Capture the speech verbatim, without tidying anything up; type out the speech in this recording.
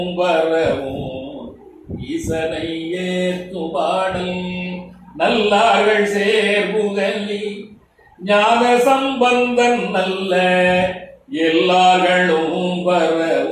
வரவும் ஈசனை ஏத்து பாடல் நல்லார்கள் சேர்புகலி ஞான சம்பந்தன் நல்ல எல்லார்களும் வரவும்